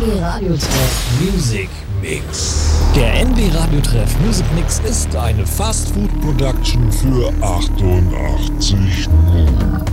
NB Radiotreff Music Mix. Der NB Radiotreff Music Mix ist eine Fast Food Production für 88 Null.